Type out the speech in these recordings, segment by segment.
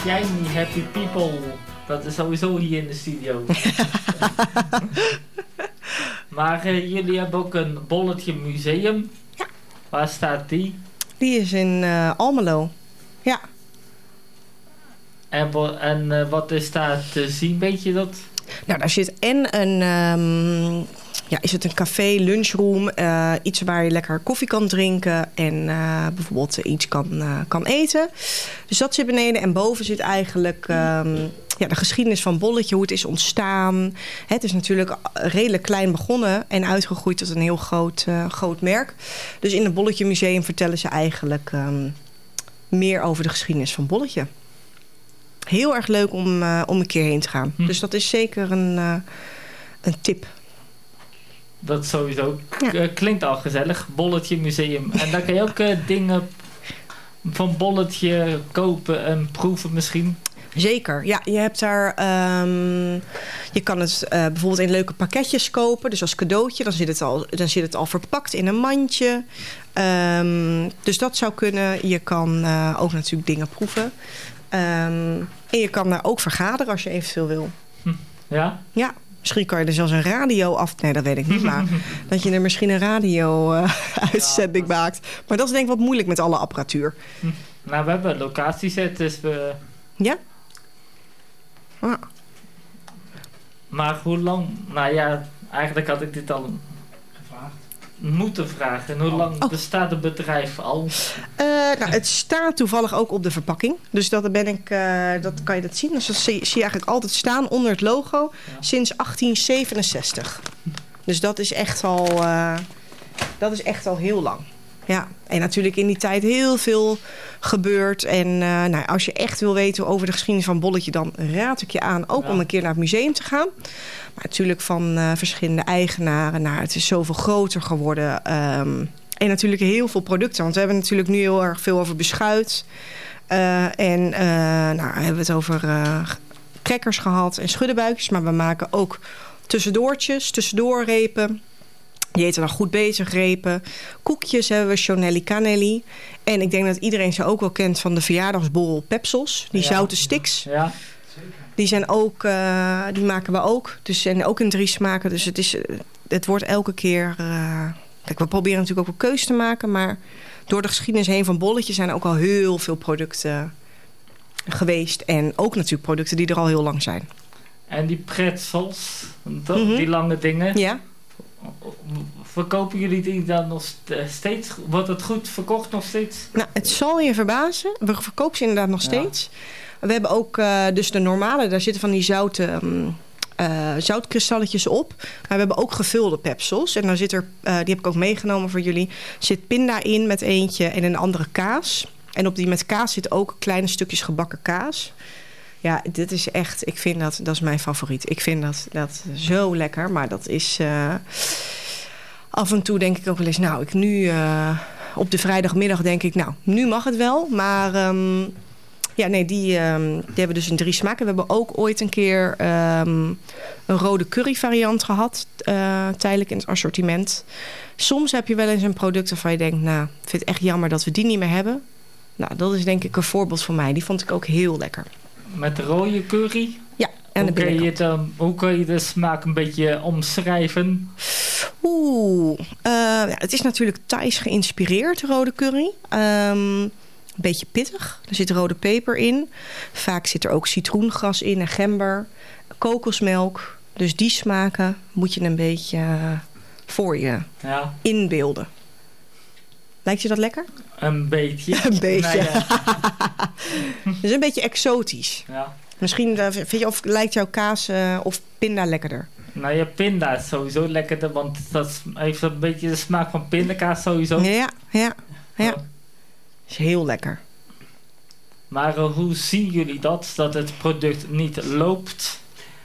shiny happy people. Dat is sowieso hier in de studio. Maar jullie hebben ook een Bolletje Museum. Ja. Waar staat die? Die is in Almelo. Ja. En wat is daar te zien, weet je dat? Nou, daar zit en een... is het een café, lunchroom, iets waar je lekker koffie kan drinken en bijvoorbeeld iets kan eten. Dus dat zit beneden en boven zit eigenlijk de geschiedenis van Bolletje, hoe het is ontstaan. Het is natuurlijk redelijk klein begonnen en uitgegroeid tot een heel groot merk. Dus in het Bolletje Museum vertellen ze eigenlijk meer over de geschiedenis van Bolletje. Heel erg leuk om een keer heen te gaan. Dus dat is zeker een tip. Dat sowieso klinkt al gezellig. Bolletje Museum. En daar kan je ook dingen van Bolletje kopen en proeven misschien. Zeker. Ja, je hebt daar... je kan het bijvoorbeeld in leuke pakketjes kopen. Dus als cadeautje. Dan zit het al verpakt in een mandje. Dus dat zou kunnen. Je kan ook natuurlijk dingen proeven. En je kan daar ook vergaderen als je eventueel wil. Ja? Ja. Misschien kan je er zelfs een radio af... Nee, dat weet ik niet, maar dat je er misschien een radio-uitzending maakt. Maar dat is denk ik wat moeilijk met alle apparatuur. Nou, we hebben een locatiezet, dus we... Ja? Ah. Maar hoe lang... Nou ja, eigenlijk had ik dit al moeten vragen. En hoe lang bestaat het bedrijf al? Het staat toevallig ook op de verpakking. Dus dat kan je dat zien. Dus dat zie je eigenlijk altijd staan onder het logo. Ja. Sinds 1867. Dus dat is echt al heel lang. Ja, en natuurlijk in die tijd heel veel gebeurd. En als je echt wil weten over de geschiedenis van Bolletje... dan raad ik je aan ook om een keer naar het museum te gaan. Maar natuurlijk van verschillende eigenaren. Het is zoveel groter geworden. En natuurlijk heel veel producten. Want we hebben natuurlijk nu heel erg veel over beschuit. Hebben we het over crackers gehad en schuddenbuikjes. Maar we maken ook tussendoorrepen. Die heten dan goed bezig repen. Koekjes hebben we, Chonelli Canelli. En ik denk dat iedereen ze ook wel kent van de verjaardagsborrel Pepsels. Die zoute sticks. Ja. Die zijn ook, die maken we ook. Dus en ook in 3 smaken. Dus het wordt elke keer... Kijk, we proberen natuurlijk ook wel keus te maken. Maar door de geschiedenis heen van Bolletje zijn er ook al heel veel producten geweest. En ook natuurlijk producten die er al heel lang zijn. En die pretzels, die lange dingen. Ja. Verkopen jullie die dan nog steeds? Wordt het goed verkocht nog steeds? Nou, het zal je verbazen. We verkopen ze inderdaad nog steeds. We hebben ook dus de normale. Daar zitten van die zoutkristalletjes op. Maar we hebben ook gevulde pepsels. En dan zit er, die heb ik ook meegenomen voor jullie. Zit pinda in met eentje en een andere kaas. En op die met kaas zitten ook kleine stukjes gebakken kaas. Ja, dit is echt... Ik vind dat is mijn favoriet. Ik vind dat zo lekker. Maar dat is... af en toe denk ik ook wel eens... Nou, op de vrijdagmiddag denk ik... Nou, nu mag het wel. Maar... die hebben we dus in 3 smaken. We hebben ook ooit een keer een rode curry variant gehad. Tijdelijk in het assortiment. Soms heb je wel eens een product waarvan je denkt... Nou, ik vind het echt jammer dat we die niet meer hebben. Nou, dat is denk ik een voorbeeld van mij. Die vond ik ook heel lekker. Met rode curry? Ja. En hoe kun je de smaak een beetje omschrijven? Het is natuurlijk Thais geïnspireerd, rode curry. Een beetje pittig. Er zit rode peper in. Vaak zit er ook citroengras in en gember. Kokosmelk. Dus die smaken moet je een beetje voor je inbeelden. Lijkt je dat lekker? Een beetje. Een beetje. Nee, Het is een beetje exotisch. Ja. Misschien vind je, of lijkt jouw kaas of pinda lekkerder? Nou ja, pinda is sowieso lekkerder, want dat heeft een beetje de smaak van pindakaas sowieso. Ja. Is heel lekker. Maar hoe zien jullie dat het product niet loopt?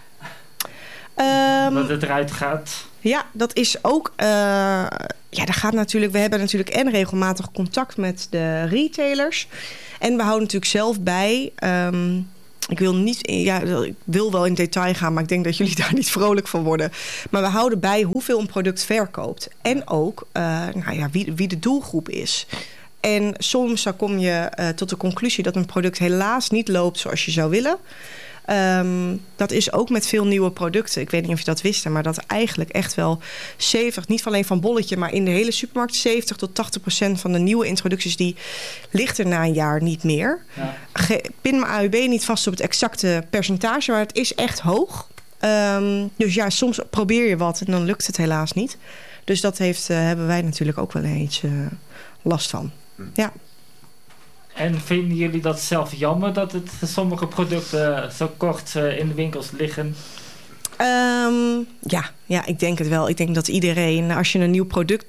Dat het eruit gaat? Ja, dat is ook... daar gaat natuurlijk, we hebben natuurlijk en regelmatig contact met de retailers. En we houden natuurlijk zelf bij... Ik wil wel in detail gaan, maar ik denk dat jullie daar niet vrolijk van worden. Maar we houden bij hoeveel een product verkoopt. En ook wie de doelgroep is. En soms dan kom je tot de conclusie dat een product helaas niet loopt zoals je zou willen. Dat is ook met veel nieuwe producten. Ik weet niet of je dat wist, maar dat eigenlijk echt wel 70, niet alleen van Bolletje, maar in de hele supermarkt 70-80% van de nieuwe introducties die ligt er na een jaar niet meer. Ja. Pin mijn AUB niet vast op het exacte percentage, maar het is echt hoog. Dus ja, soms probeer je wat en dan lukt het helaas niet. Dus dat hebben wij natuurlijk ook wel eens last van. Ja. En vinden jullie dat zelf jammer dat sommige producten zo kort in de winkels liggen? Ja, ik denk het wel. Ik denk dat iedereen, als je een nieuw product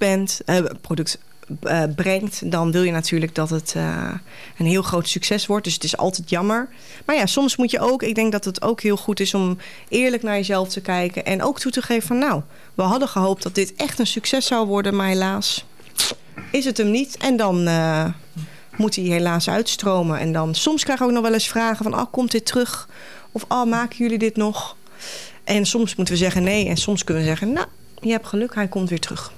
brengt, dan wil je natuurlijk dat het een heel groot succes wordt. Dus het is altijd jammer. Maar ja, soms moet je ook, ik denk dat het ook heel goed is om eerlijk naar jezelf te kijken en ook toe te geven van nou, we hadden gehoopt dat dit echt een succes zou worden, maar helaas is het hem niet. En dan moet hij helaas uitstromen. En dan soms krijgen we ook nog wel eens vragen van komt dit terug? Of maken jullie dit nog? En soms moeten we zeggen nee. En soms kunnen we zeggen, nou, je hebt geluk, hij komt weer terug.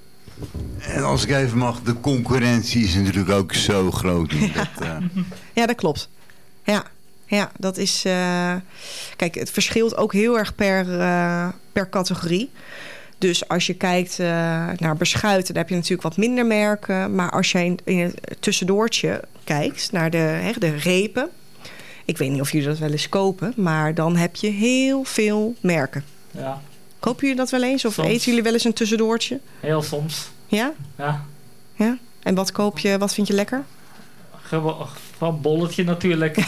En als ik even mag, de concurrentie is natuurlijk ook zo groot. Ja, dat klopt. Ja, dat is... kijk, het verschilt ook heel erg per categorie. Dus als je kijkt naar beschuiten, daar heb je natuurlijk wat minder merken. Maar als je in het tussendoortje kijkt naar de repen. Ik weet niet of jullie dat wel eens kopen, maar dan heb je heel veel merken. Ja. Kopen jullie dat wel eens? Of soms. Eten jullie wel eens een tussendoortje? Heel soms. Ja? Ja? En wat koop je, wat vind je lekker? Van Bolletje natuurlijk.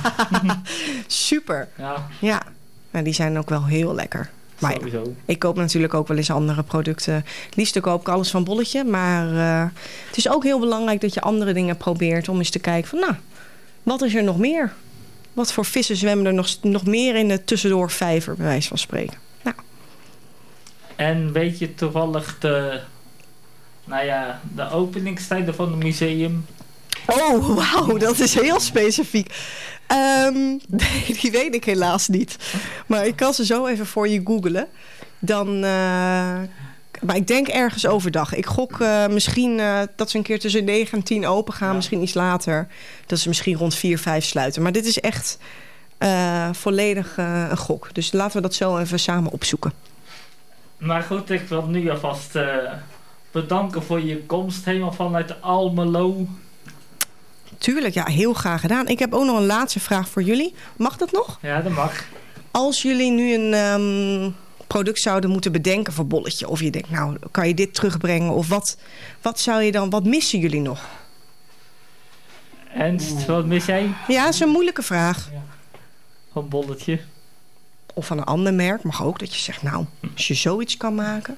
Super. Ja. Nou, die zijn ook wel heel lekker. Maar ja, ik koop natuurlijk ook wel eens andere producten. Het liefst koop ik alles van Bolletje. Maar het is ook heel belangrijk dat je andere dingen probeert. Om eens te kijken van, nou, wat is er nog meer? Wat voor vissen zwemmen er nog meer in de tussendoor vijver, bij wijze van spreken. Nou. En weet je toevallig de openingstijden van het museum? Oh, wauw, dat is heel specifiek. Nee, die weet ik helaas niet. Maar ik kan ze zo even voor je googlen. Dan, maar ik denk ergens overdag. Ik gok misschien dat ze een keer tussen 9 en 10 open gaan. Ja. Misschien iets later. Dat ze misschien rond 4, 5 sluiten. Maar dit is echt volledig een gok. Dus laten we dat zo even samen opzoeken. Maar goed, ik wil nu alvast bedanken voor je komst. Helemaal vanuit Almelo. Tuurlijk, ja, heel graag gedaan. Ik heb ook nog een laatste vraag voor jullie. Mag dat nog? Ja, dat mag. Als jullie nu een product zouden moeten bedenken voor Bolletje, of je denkt, nou, kan je dit terugbrengen? Of wat missen jullie nog? Ernst, wat mis jij? Ja, dat is een moeilijke vraag. Ja. Van Bolletje. Of van een ander merk, mag ook dat je zegt, nou, als je zoiets kan maken.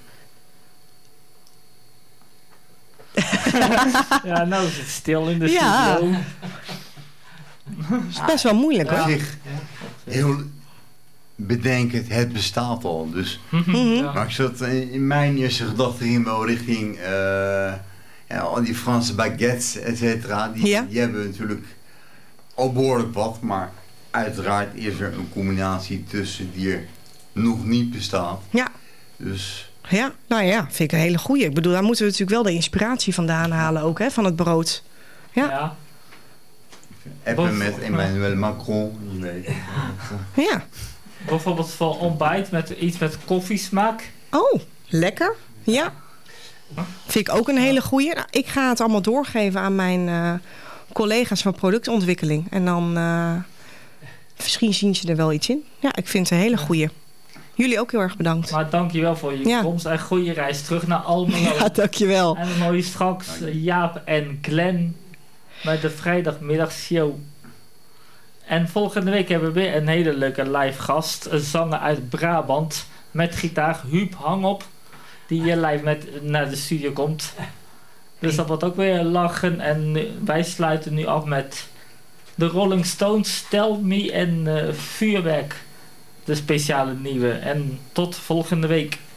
Ja, nou is het stil in de studio. Dat is best wel moeilijk, hoor. Heel bedenkend, het bestaat al. Dus maar ik zat in mijn eerste gedachte ging wel richting al die Franse baguettes, et cetera. Die hebben natuurlijk al behoorlijk wat, maar uiteraard is er een combinatie tussen die er nog niet bestaat. Ja. Dus... Ja, nou ja, vind ik een hele goeie. Ik bedoel, daar moeten we natuurlijk wel de inspiratie vandaan halen ook, hè, van het brood. Ja. Appen met Emmanuel Macron, je weet. Ja. Bijvoorbeeld voor ontbijt met iets met koffiesmaak. Oh, lekker. Ja. Vind ik ook een hele goeie. Nou, ik ga het allemaal doorgeven aan mijn collega's van productontwikkeling. En dan misschien zien ze er wel iets in. Ja, ik vind het een hele goeie. Jullie ook heel erg bedankt. Maar dankjewel voor je komst en goede reis terug naar Almelo. Ja, dankjewel. En dan hoor je straks Jaap en Glenn bij de vrijdagmiddagshow. En volgende week hebben we weer een hele leuke live gast. Een zanger uit Brabant met gitaar, Huub Hangop. Die hier live naar de studio komt. Dus dat wordt ook weer lachen. En wij sluiten nu af met de Rolling Stones, Tell Me en Vuurwerk. De speciale nieuwe. En tot volgende week.